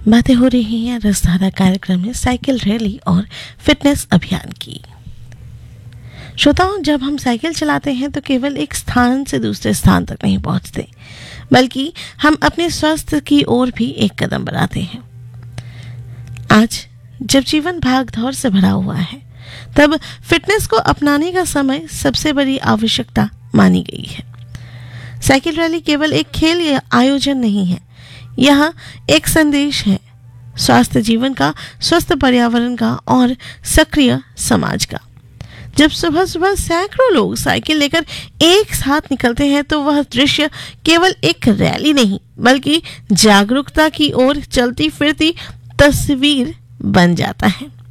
बातें हो रही हैं रसधारा कार्यक्रम में साइकिल रैली और फिटनेस अभियान की। श्रोताओं, जब हम साइकिल चलाते हैं तो केवल एक स्थान से दूसरे स्थान तक नहीं पहुंचते, बल्कि हम अपने स्वास्थ्य की ओर भी एक कदम बढ़ाते हैं। आज जब जीवन भाग दौड़ से भरा हुआ है, तब फिटनेस को अपनाने का समय सबसे बड़ी आवश्यकता मानी गई है। साइकिल रैली केवल एक खेल या आयोजन नहीं है, यह एक संदेश है स्वास्थ्य जीवन का, स्वस्थ पर्यावरण का और सक्रिय समाज का। जब सुबह सुबह सैकड़ों लोग साइकिल लेकर एक साथ निकलते हैं तो वह दृश्य केवल एक रैली नहीं, बल्कि जागरूकता की ओर चलती फिरती तस्वीर बन जाता है।